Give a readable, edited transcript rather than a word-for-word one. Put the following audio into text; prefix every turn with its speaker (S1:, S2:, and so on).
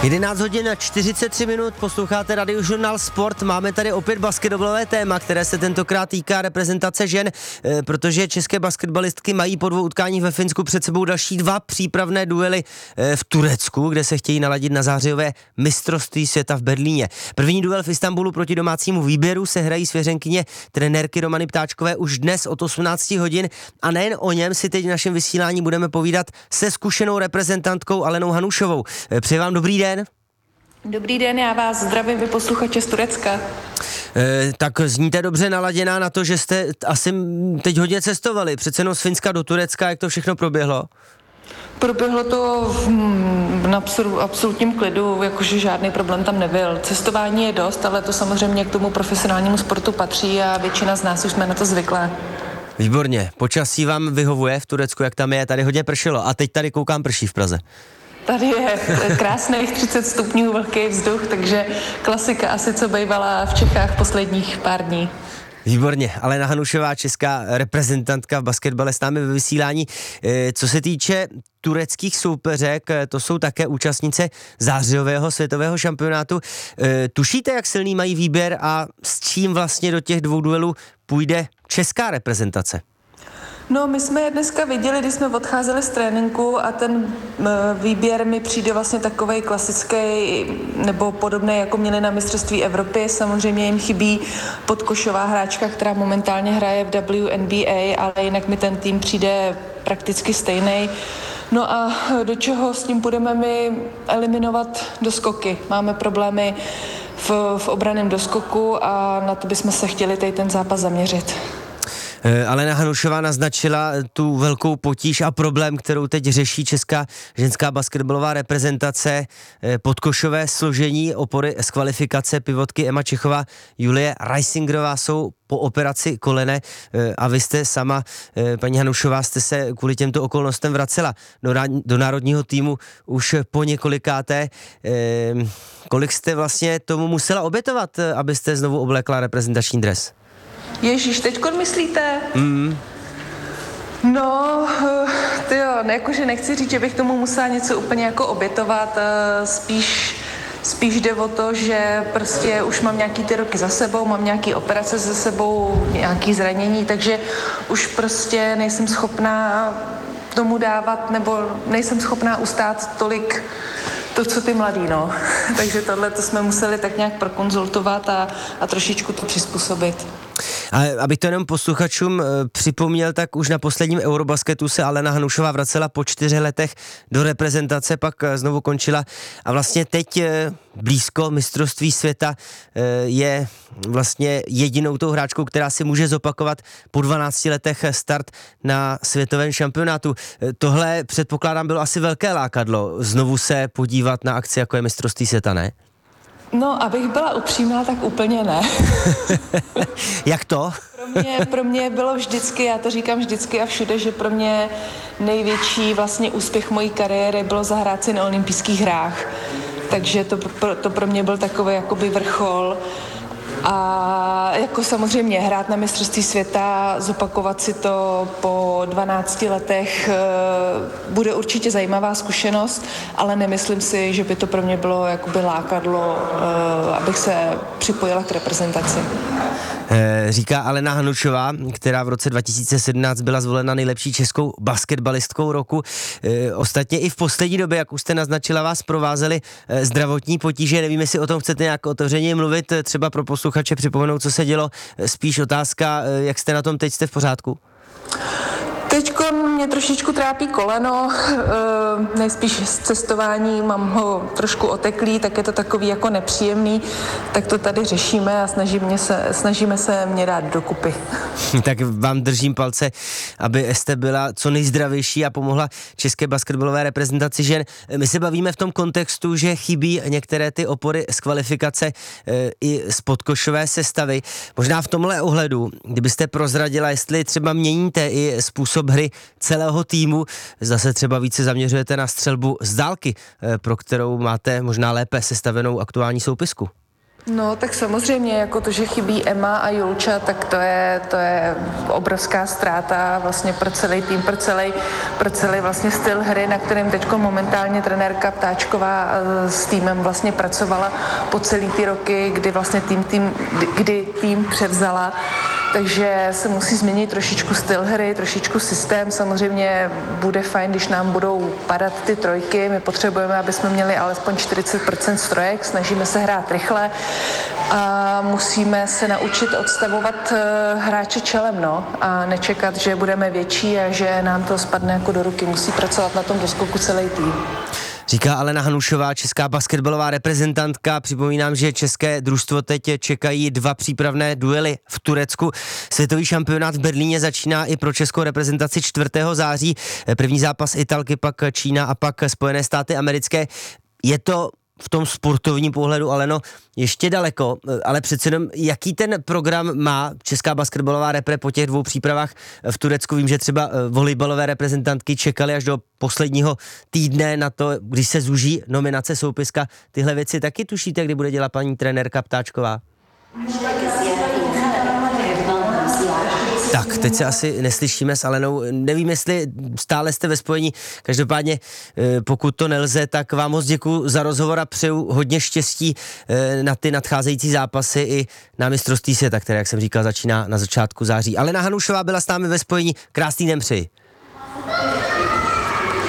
S1: 11 hodin a 43 minut, posloucháte Radiožurnál Sport, máme tady opět basketbalové téma, které se tentokrát týká reprezentace žen, protože české basketbalistky mají po 2 utkáních ve Finsku před sebou další 2 přípravné duely v Turecku, kde se chtějí naladit na zářijové mistrovství světa v Berlíně. První duel v Istanbulu proti domácímu výběru se hrají svěřenkyně trenérky Romany Ptáčkové už dnes od 18 hodin a nejen o něm si teď v našem vysílání budeme povídat se zkušenou reprezentantkou Alenou Hanušovou. Přeji vám dobrý den.
S2: Dobrý den, já vás zdravím, vy posluchače z Turecka.
S1: Tak zníte dobře naladěná na to, že jste asi teď hodně cestovali, přece jenom z Finska do Turecka, jak to všechno proběhlo?
S2: Proběhlo to v absolutním klidu, jakože žádný problém tam nebyl. Cestování je dost, ale to samozřejmě k tomu profesionálnímu sportu patří a většina z nás už jsme na to zvyklé.
S1: Výborně, počasí vám vyhovuje v Turecku, jak tam je, tady hodně pršelo a teď tady koukám prší v Praze.
S2: Tady je krásných 30 stupňů, vlhký vzduch, takže klasika asi, co bývala v Čechách posledních pár dní.
S1: Výborně, Alena Hanušová, česká reprezentantka v basketbale s námi ve vysílání. Co se týče tureckých soupeřek, to jsou také účastnice zářijového světového šampionátu. Tušíte, jak silný mají výběr a s čím vlastně do těch 2 duelů půjde česká reprezentace?
S2: No, my jsme je dneska viděli, když jsme odcházeli z tréninku a ten výběr mi přijde vlastně takovej klasický nebo podobný, jako měli na mistrovství Evropy. Samozřejmě jim chybí podkošová hráčka, která momentálně hraje v WNBA, ale jinak mi ten tým přijde prakticky stejný. No a do čeho s tím budeme my eliminovat doskoky? Máme problémy v obranném doskoku a na to bychom se chtěli tady ten zápas zaměřit.
S1: Alena Hanušová naznačila tu velkou potíž a problém, kterou teď řeší česká ženská basketbalová reprezentace. Podkošové složení, opory z kvalifikace, pivotky Emma Čechová, Julie Reisingerová jsou po operaci kolene a vy jste sama, paní Hanušová, jste se kvůli těmto okolnostem vracela do národního týmu už po několikáté. Kolik jste vlastně tomu musela obětovat, abyste znovu oblekla reprezentační dres?
S2: Ježíš, teďkon myslíte? No, jakože nechci říct, že bych tomu musela něco úplně jako obětovat, spíš jde o to, že prostě už mám nějaký ty roky za sebou, mám nějaký operace za sebou, nějaký zranění, takže už prostě nejsem schopná tomu dávat, nebo nejsem schopná ustát tolik to, co ty mladý, no. Takže tohle to jsme museli tak nějak prokonzultovat a trošičku to přizpůsobit.
S1: A abych to jenom posluchačům připomněl, tak už na posledním Eurobasketu se Alena Hanušová vracela po 4 letech do reprezentace, pak znovu končila a vlastně teď blízko mistrovství světa je vlastně jedinou tou hráčkou, která si může zopakovat po 12 letech start na světovém šampionátu. Tohle předpokládám bylo asi velké lákadlo, znovu se podívat na akci, jako je mistrovství světa, ne?
S2: No, abych byla upřímná, tak úplně ne.
S1: Jak to?
S2: Pro mě bylo vždycky, já to říkám vždycky a všude, že pro mě největší vlastně úspěch mojí kariéry bylo zahrát si na olympijských hrách. Takže to pro mě byl takový jakoby vrchol. A jako samozřejmě hrát na mistrovství světa, zopakovat si to po 12 letech bude určitě zajímavá zkušenost, ale nemyslím si, že by to pro mě bylo jakoby lákadlo, abych se připojila k reprezentaci.
S1: Říká Alena Hanušová, která v roce 2017 byla zvolena nejlepší českou basketbalistkou roku. Ostatně i v poslední době, jak už jste naznačila, vás provázely zdravotní potíže. Nevím, jestli o tom chcete nějak otevřeně mluvit, třeba pro posluchače připomenout, co se dělo. Spíš otázka, jak jste na tom teď, jste v pořádku?
S2: Teďko mě trošičku trápí koleno, nejspíš z cestování, mám ho trošku oteklý, tak je to takový jako nepříjemný, tak to tady řešíme a snažíme se mě dát dokupy.
S1: Tak vám držím palce, aby jste byla co nejzdravější a pomohla české basketbalové reprezentaci žen. My se bavíme v tom kontextu, že chybí některé ty opory z kvalifikace i z podkošové sestavy. Možná v tomhle ohledu, kdybyste prozradila, jestli třeba měníte i způsob hry celého týmu, zase třeba více zaměřujete na střelbu z dálky, pro kterou máte možná lépe sestavenou aktuální soupisku.
S2: No, tak samozřejmě, jako to, že chybí Emma a Julča, tak to je obrovská ztráta vlastně pro celý tým, pro celý vlastně styl hry, na kterém teď momentálně trenérka Ptáčková s týmem vlastně pracovala po celý ty roky, kdy vlastně kdy tým převzala. Takže se musí změnit trošičku styl hry, trošičku systém. Samozřejmě bude fajn, když nám budou padat ty trojky. My potřebujeme, aby jsme měli alespoň 40% strojek, snažíme se hrát rychle a musíme se naučit odstavovat hráče čelem, a nečekat, že budeme větší a že nám to spadne jako do ruky. Musí pracovat na tom doskoku celý tým.
S1: Říká Alena Hanušová, česká basketbalová reprezentantka. Připomínám, že české družstvo teď čekají 2 přípravné duely v Turecku. Světový šampionát v Berlíně začíná i pro českou reprezentaci 4. září. První zápas Italky, pak Čína a pak Spojené státy americké. Je to v tom sportovním pohledu, Aleno, ještě daleko, ale přece jenom, jaký ten program má česká basketbalová repre po těch 2 přípravách v Turecku? Vím, že třeba volejbalové reprezentantky čekaly až do posledního týdne na to, když se zúží nominace soupiska. Tyhle věci taky tušíte, kdy bude dělat paní trenérka Ptáčková? Tak, teď se asi neslyšíme s Alenou. Nevím, jestli stále jste ve spojení. Každopádně, pokud to nelze, tak vám moc děkuju za rozhovor a přeju hodně štěstí na ty nadcházející zápasy i na mistrovství světa, které, jak jsem říkal, začíná na začátku září. Alena Hanušová byla s námi ve spojení. Krásný den přeji.